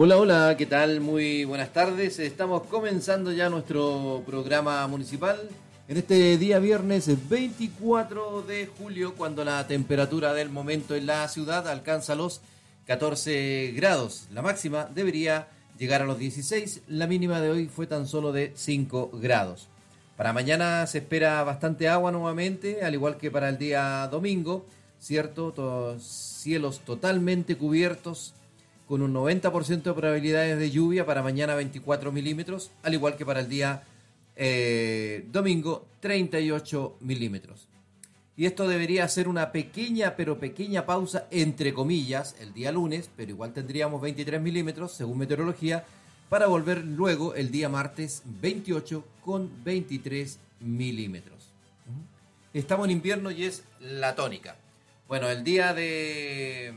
Hola, hola, ¿qué tal? Muy buenas tardes. Estamos comenzando ya nuestro programa municipal en este día viernes 24 de julio, cuando la temperatura del momento en la ciudad alcanza los 14 grados. La máxima debería llegar a los 16, la mínima de hoy fue tan solo de 5 grados. Para mañana se espera bastante agua nuevamente, al igual que para el día domingo, ¿cierto? Cielos totalmente cubiertos, con un 90% de probabilidades de lluvia. Para mañana 24 milímetros, al igual que para el día domingo 38 milímetros. Y esto debería ser una pequeña, pero pequeña pausa, entre comillas, el día lunes, pero igual tendríamos 23 milímetros, según meteorología, para volver luego el día martes 28 con 23 milímetros. Estamos en invierno y es la tónica. Bueno, el día de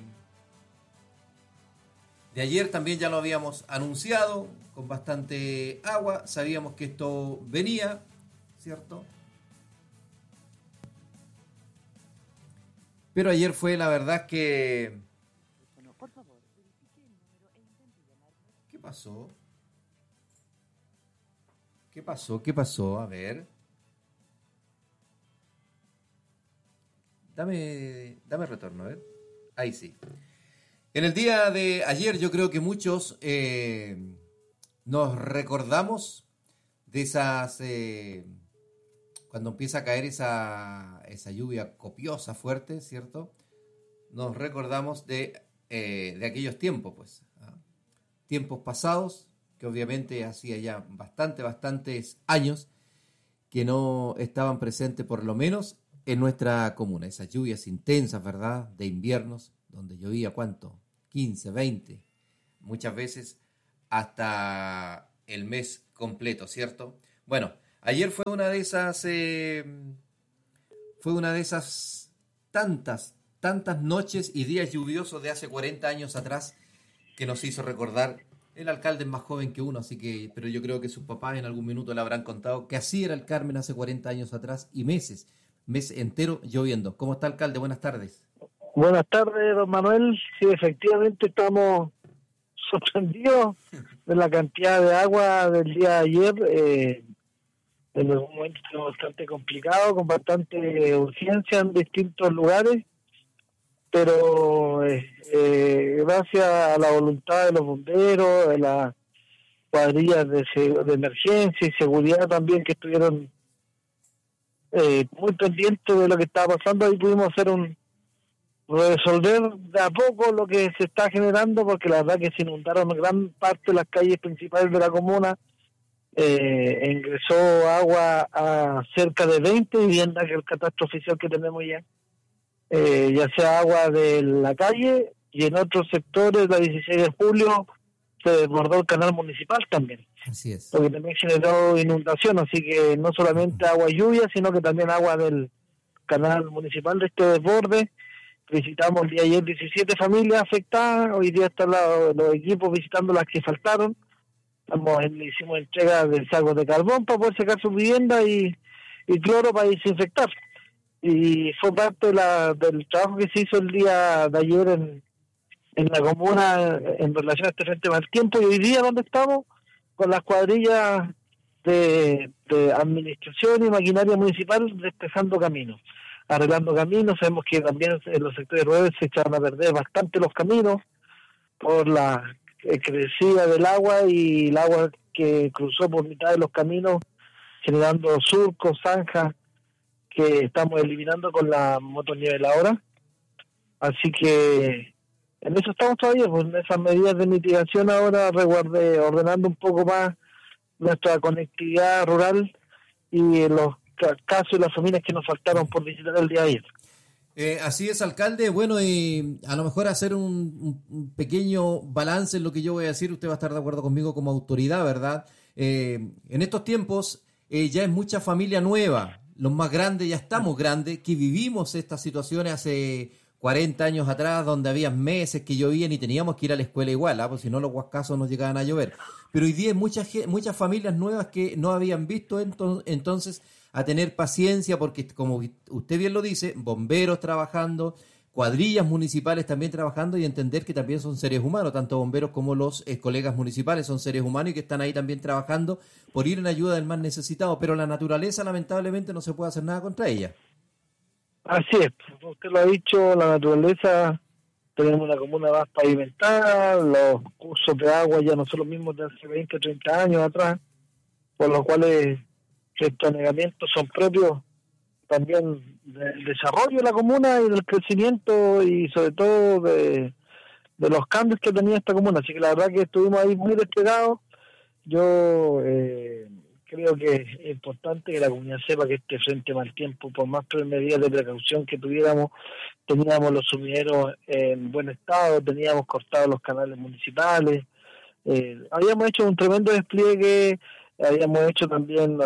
ayer también ya lo habíamos anunciado, con bastante agua, sabíamos que esto venía, ¿cierto? Pero ayer fue la verdad que... ¿Qué pasó? ¿Qué pasó? A ver. Dame retorno, a ver. Ahí sí. En el día de ayer yo creo que muchos nos recordamos de esas... cuando empieza a caer esa lluvia copiosa, fuerte, ¿cierto? Nos recordamos de aquellos tiempos, pues. Tiempos pasados, que obviamente hacía ya bastantes años que no estaban presentes, por lo menos en nuestra comuna. Esas lluvias intensas, ¿verdad? De inviernos, donde llovía, ¿cuánto? 15, 20, muchas veces hasta el mes completo, ¿cierto? Bueno, ayer fue una de esas tantas noches y días lluviosos de hace 40 años atrás que nos hizo recordar. El alcalde es más joven que uno, así que, pero yo creo que sus papás en algún minuto le habrán contado que así era el Carmen hace 40 años atrás y mes entero lloviendo. ¿Cómo está, alcalde? Buenas tardes. Buenas tardes, don Manuel. Sí, efectivamente estamos sorprendidos de la cantidad de agua del día de ayer. En algún momento fue bastante complicado, con bastante urgencia en distintos lugares, pero gracias a la voluntad de los bomberos, de las cuadrillas de emergencia y seguridad también, que estuvieron muy pendientes de lo que estaba pasando, ahí pudimos resolver de a poco lo que se está generando, porque la verdad que se inundaron gran parte de las calles principales de la comuna. Ingresó agua a cerca de 20 viviendas, que es el catastro oficial que tenemos ya sea agua de la calle, y en otros sectores, la 16 de julio, se desbordó el canal municipal también. Así es. Lo que también generó inundación, así que no solamente agua y lluvia, sino que también agua del canal municipal de este desborde. Visitamos el día de ayer 17 familias afectadas, hoy día están los equipos visitando las que faltaron. Hicimos entrega de sacos de carbón para poder sacar sus viviendas y cloro para desinfectar. Y fue parte del trabajo que se hizo el día de ayer en la comuna en relación a este frente mal tiempo. Y hoy día, ¿dónde estamos? Con las cuadrillas de administración y maquinaria municipal despejando caminos, arreglando caminos. Sabemos que también en los sectores rurales se echaron a perder bastante los caminos por la crecida del agua y el agua que cruzó por mitad de los caminos, generando surcos, zanjas, que estamos eliminando con la motoniveladora. Así que en eso estamos todavía, pues, en esas medidas de mitigación ahora, ordenando un poco más nuestra conectividad rural y los casos y las familias que nos faltaron por visitar el día de ayer. Así es, alcalde. Bueno, y a lo mejor hacer un pequeño balance en lo que yo voy a decir. Usted va a estar de acuerdo conmigo como autoridad, ¿verdad? En estos tiempos ya es mucha familia nueva. Los más grandes ya estamos grandes, que vivimos estas situaciones hace 40 años atrás, donde había meses que llovían y teníamos que ir a la escuela igual, pues si no los huascazos nos llegaban a llover. Pero hoy día hay muchas familias nuevas que no habían visto entonces a tener paciencia, porque como usted bien lo dice, bomberos trabajando, cuadrillas municipales también trabajando y entender que también son seres humanos, tanto bomberos como los colegas municipales son seres humanos y que están ahí también trabajando por ir en ayuda del más necesitado, pero la naturaleza lamentablemente no se puede hacer nada contra ella. Así es, usted lo ha dicho, la naturaleza, tenemos una comuna más pavimentada, los cursos de agua ya no son los mismos de hace 20 o 30 años atrás, por lo cual estos anegamientos son propios también del desarrollo de la comuna y del crecimiento y sobre todo de los cambios que tenía esta comuna. Así que la verdad que estuvimos ahí muy desplegados. Yo creo que es importante que la comunidad sepa que frente al mal tiempo, por más medidas de precaución que tuviéramos, teníamos los sumideros en buen estado, teníamos cortados los canales municipales, habíamos hecho un tremendo despliegue, habíamos hecho también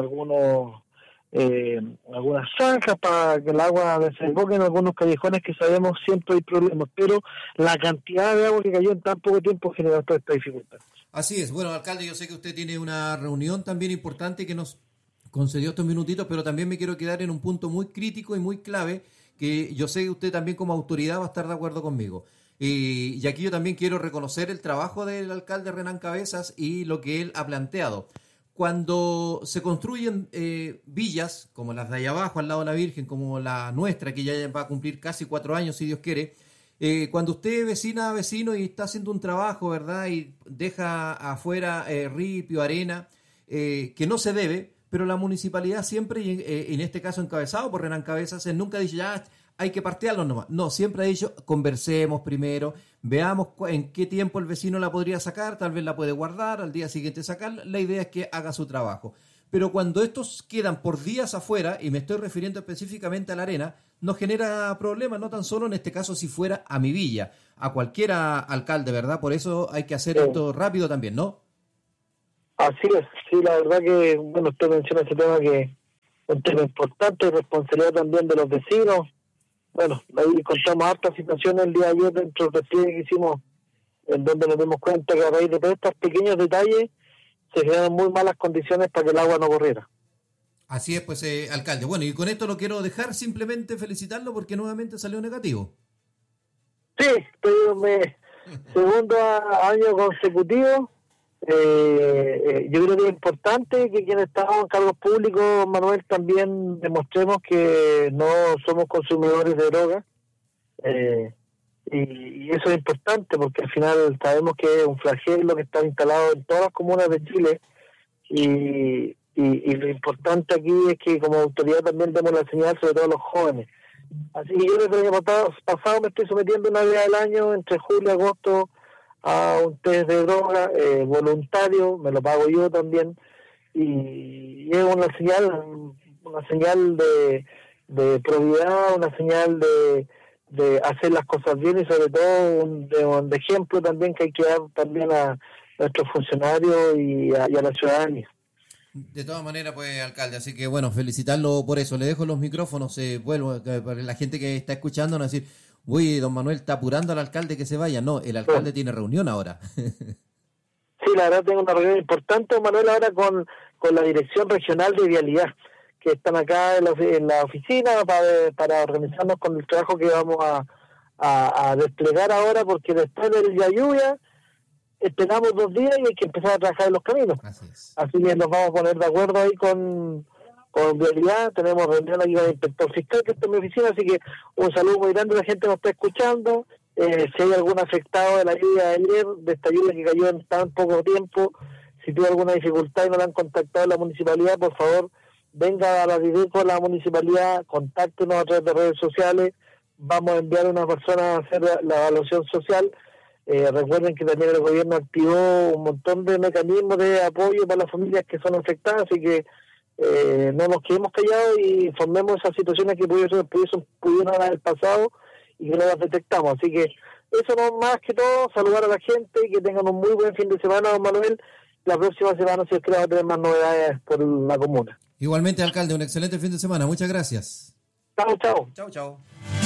algunas zanjas para que el agua desemboque en algunos callejones que sabemos siempre hay problemas, pero la cantidad de agua que cayó en tan poco tiempo generó toda esta dificultad. Así es. Bueno, alcalde, yo sé que usted tiene una reunión también importante que nos concedió estos minutitos, pero también me quiero quedar en un punto muy crítico y muy clave que yo sé que usted también como autoridad va a estar de acuerdo conmigo. Y aquí yo también quiero reconocer el trabajo del alcalde Renán Cabezas y lo que él ha planteado. Cuando se construyen villas, como las de allá abajo, al lado de la Virgen, como la nuestra, que ya va a cumplir casi 4 años, si Dios quiere, cuando usted vecina a vecino y está haciendo un trabajo, ¿verdad?, y deja afuera ripio, arena, que no se debe, pero la municipalidad siempre, en este caso encabezado por Renán Cabezas, él nunca dice, ya, hay que partearlo nomás. No, siempre ha dicho, conversemos primero, veamos en qué tiempo el vecino la podría sacar, tal vez la puede guardar, al día siguiente sacarla. La idea es que haga su trabajo. Pero cuando estos quedan por días afuera, y me estoy refiriendo específicamente a la arena, nos genera problemas, no tan solo en este caso si fuera a mi villa, a cualquier alcalde, ¿verdad? Por eso hay que hacer esto rápido también, ¿no? Así es, sí, la verdad que, bueno, usted menciona ese tema que es un tema importante, responsabilidad también de los vecinos. Bueno, ahí contamos hartas situaciones el día de ayer dentro del despliegue que hicimos, en donde nos dimos cuenta que a raíz de todos estos pequeños detalles se generan muy malas condiciones para que el agua no corriera. Así es, pues, alcalde. Bueno, y con esto lo quiero dejar, simplemente felicitarlo porque nuevamente salió negativo. Sí, segundo año consecutivo. Yo creo que es importante que quienes estamos en cargos públicos, Manuel, también demostremos que no somos consumidores de drogas, y eso es importante porque al final sabemos que es un flagelo que está instalado en todas las comunas de Chile y lo importante aquí es que como autoridad también demos la señal, sobre todo a los jóvenes. Así que yo desde el año pasado me estoy sometiendo una vez al año, entre julio y agosto, a un test de droga voluntario, me lo pago yo también, y es una señal de probidad, una señal de hacer las cosas bien y sobre todo de ejemplo también que hay que dar también a nuestros funcionarios y a la ciudadanía. De todas maneras, pues, alcalde, así que bueno, felicitarlo por eso. Le dejo los micrófonos, vuelvo, para la gente que está escuchando, no decir, uy, don Manuel está apurando al alcalde que se vaya. No, el alcalde tiene reunión ahora. Sí, la verdad tengo una reunión importante, Manuel, ahora con la Dirección Regional de Vialidad, que están acá en la oficina para organizarnos con el trabajo que vamos a desplegar ahora, porque después de la lluvia esperamos 2 días y hay que empezar a trabajar en los caminos. Así que nos vamos a poner de acuerdo ahí con Vialidad. Tenemos reunión aquí con el inspector fiscal que está en mi oficina, así que un saludo muy grande a la gente que nos está escuchando. Si hay algún afectado de la lluvia de ayer, de esta lluvia que cayó en tan poco tiempo, si tuvo alguna dificultad y no la han contactado en la municipalidad, por favor, venga a la dirección de la municipalidad, contáctenos a través de redes sociales, vamos a enviar a una persona a hacer la evaluación social. Recuerden que también el gobierno activó un montón de mecanismos de apoyo para las familias que son afectadas, así que no nos quedemos callados y informemos esas situaciones que pudieron haber pasado y que no las detectamos. Así que eso no más que todo, saludar a la gente y que tengan un muy buen fin de semana, don Manuel. La próxima semana, si es que vamos a tener más novedades por la comuna. Igualmente, alcalde, un excelente fin de semana. Muchas gracias. Chao, chao. Chao, chao.